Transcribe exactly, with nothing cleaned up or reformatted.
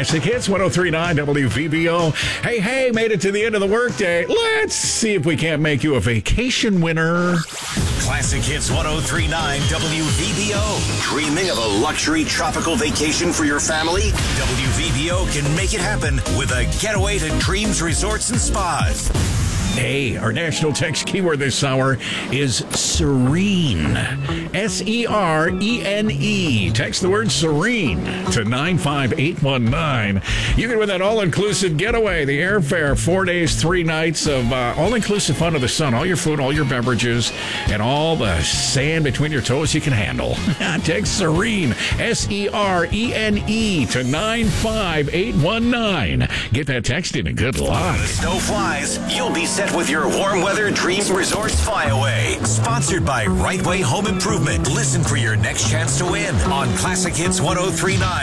Classic Hits one oh three point nine W V B O. Hey, hey, made it to the end of the workday. Let's see if we can't make you a vacation winner. Classic Hits one oh three point nine W V B O. Dreaming of a luxury tropical vacation for your family? W V B O can make it happen with a getaway to Dreams Resorts and Spas. Hey, our national text keyword this hour is serene. S E R E N E. Text the word serene to nine five eight one nine. You can win that all-inclusive getaway, the airfare, four days, three nights of uh, all-inclusive fun of the sun, all your food, all your beverages, and all the sand between your toes you can handle. Text serene, S E R E N E, to nine five eight one nine. Get that text in and good luck. The snow flies. You'll be set with your warm weather Dreams Resorts Flyaway. Sponsored by Right Way Home Improvement. Listen for your next chance to win on Classic Hits one oh three point nine.